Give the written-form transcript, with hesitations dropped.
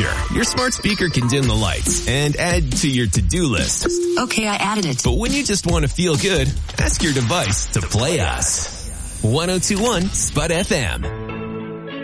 feature. Your smart speaker can dim the lights and add to your to-do list. Okay, I added it. But when you just want to feel good, ask your device to play us. 102.1 Spud FM.